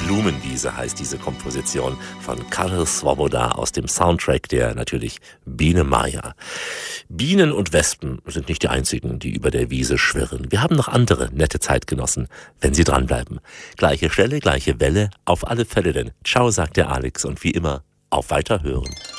Blumenwiese heißt diese Komposition von Karel Svoboda aus dem Soundtrack der natürlich Biene Maya. Bienen und Wespen sind nicht die einzigen, die über der Wiese schwirren. Wir haben noch andere nette Zeitgenossen, wenn Sie dranbleiben. Gleiche Stelle, gleiche Welle, auf alle Fälle denn. Ciao, sagt der Alex und wie immer, auf Weiterhören.